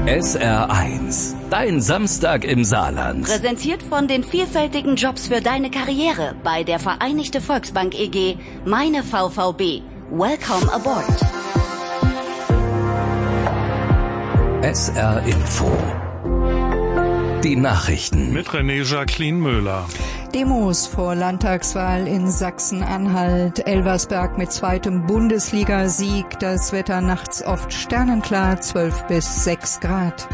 SR1, dein Samstag im Saarland. Präsentiert von den vielfältigen Jobs für deine Karriere bei der Vereinigte Volksbank EG, meine VVB. Welcome aboard. SR Info. Die Nachrichten. Mit René Jacqueline Möhler. Demos vor Landtagswahl in Sachsen-Anhalt. Elversberg mit zweitem Bundesligasieg. Das Wetter nachts oft sternenklar, 12 bis 6 Grad.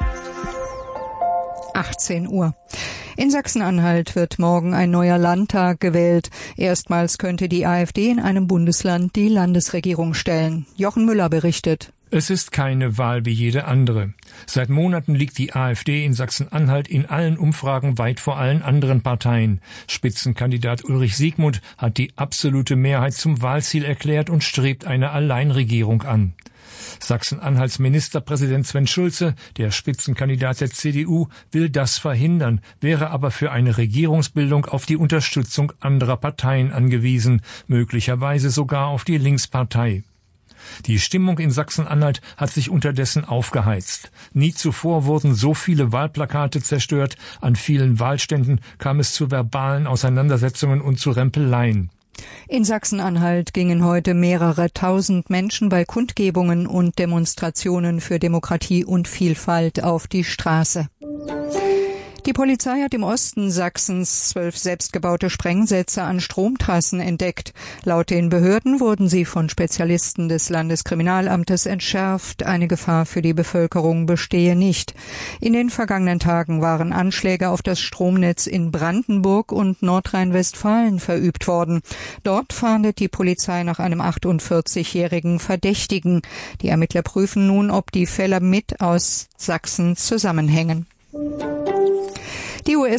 18 Uhr. In Sachsen-Anhalt wird morgen ein neuer Landtag gewählt. Erstmals könnte die AfD in einem Bundesland die Landesregierung stellen. Jochen Müller berichtet. Es ist keine Wahl wie jede andere. Seit Monaten liegt die AfD in Sachsen-Anhalt in allen Umfragen weit vor allen anderen Parteien. Spitzenkandidat Ulrich Siegmund hat die absolute Mehrheit zum Wahlziel erklärt und strebt eine Alleinregierung an. Sachsen-Anhalts Ministerpräsident Sven Schulze, der Spitzenkandidat der CDU, will das verhindern, wäre aber für eine Regierungsbildung auf die Unterstützung anderer Parteien angewiesen, möglicherweise sogar auf die Linkspartei. Die Stimmung in Sachsen-Anhalt hat sich unterdessen aufgeheizt. Nie zuvor wurden so viele Wahlplakate zerstört, an vielen Wahlständen kam es zu verbalen Auseinandersetzungen und zu Rempeleien. In Sachsen-Anhalt gingen heute mehrere tausend Menschen bei Kundgebungen und Demonstrationen für Demokratie und Vielfalt auf die Straße. Die Polizei hat im Osten Sachsens 12 selbstgebaute Sprengsätze an Stromtrassen entdeckt. Laut den Behörden wurden sie von Spezialisten des Landeskriminalamtes entschärft. Eine Gefahr für die Bevölkerung bestehe nicht. In den vergangenen Tagen waren Anschläge auf das Stromnetz in Brandenburg und Nordrhein-Westfalen verübt worden. Dort fahndet die Polizei nach einem 48-jährigen Verdächtigen. Die Ermittler prüfen nun, ob die Fälle mit aus Sachsen zusammenhängen.